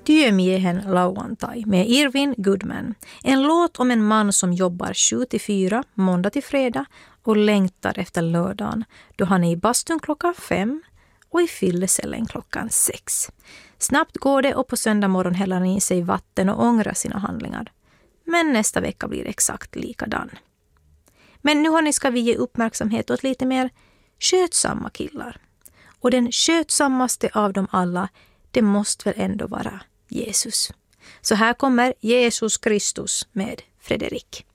Työmiehen lauantai med Irvin Goodman. En låt om en man som jobbar 7-4 måndag till fredag och längtar efter lördagen då han är i bastun 5 och i fyllecellen 6. Snabbt går det och på söndag morgon häller han i sig vatten och ångrar sina handlingar. Men nästa vecka blir exakt likadan. Men nu ska vi ge uppmärksamhet åt lite mer skötsamma killar. Och den skötsammaste av dem alla, det måste väl ändå vara Jesus. Så här kommer Jesus Kristus med Fredrik.